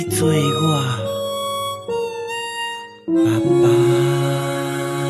做我爸爸。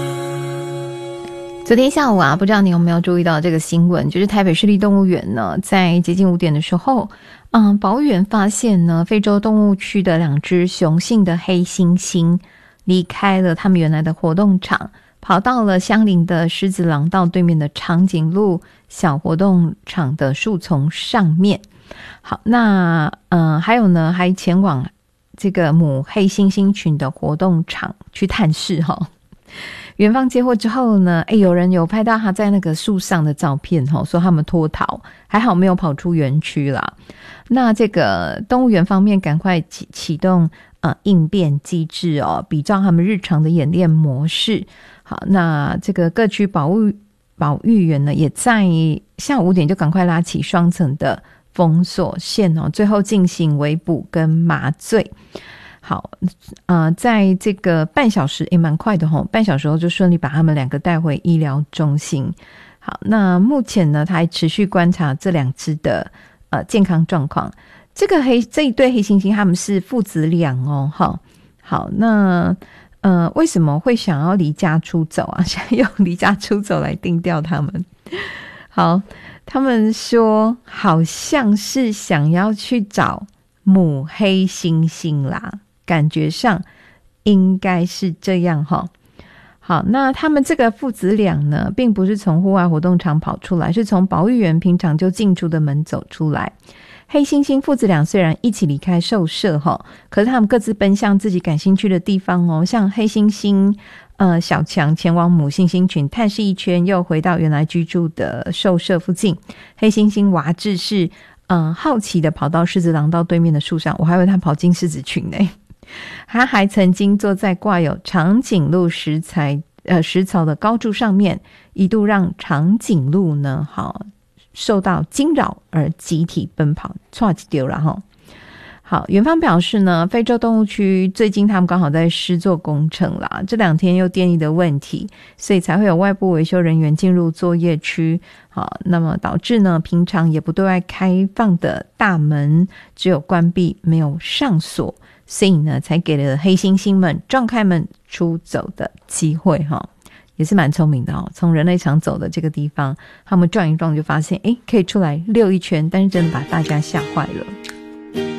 昨天下午啊，不知道你有没有注意到这个新闻，就是台北市立动物园呢，在接近5点的时候，保育员发现呢，非洲动物区的2只雄性的黑猩猩离开了他们原来的活动场，跑到了相邻的狮子廊道对面的长颈鹿小活动场的树丛上面。好，那还有呢，还前往这个母黑猩猩群的活动场去探视哈。园方接获之后呢，有人有拍到他在那个树上的照片说他们脱逃，还好没有跑出园区啦。那这个动物园方面赶快启动应变机制比照他们日常的演练模式。好，那这个各区保育员呢，也在下午5点就赶快拉起双层的封锁线最后进行围捕跟麻醉。好，在这个半小时也蛮快的半小时后就顺利把他们2个带回医疗中心。好，那目前呢，他还持续观察这2只的健康状况。这一对黑猩猩他们是父子俩好，那为什么会想要离家出走啊？想要用离家出走来定调他们？好，他们说好像是想要去找母黑猩猩啦，感觉上应该是这样好，那他们这个父子俩呢，并不是从户外活动场跑出来，是从保育员平常就进出的门走出来。黑猩猩父子俩虽然一起离开兽舍可是他们各自奔向自己感兴趣的地方像黑猩猩小强前往母猩猩群探视一圈，又回到原来居住的兽舍附近。黑猩猩娃智是好奇的跑到狮子廊道对面的树上，我还以为他跑进狮子群呢。他还曾经坐在挂有长颈鹿食草的高柱上面，一度让长颈鹿呢受到惊扰而集体奔跑，错几丢了好，园方表示呢，非洲动物区最近他们刚好在施作工程啦，这2天又电力的问题，所以才会有外部维修人员进入作业区。好，那么导致呢，平常也不对外开放的大门只有关闭没有上锁，所以呢，才给了黑猩猩们撞开门出走的机会也是蛮聪明的从人类常走的这个地方，他们撞一撞就发现可以出来溜一圈，但是真的把大家吓坏了。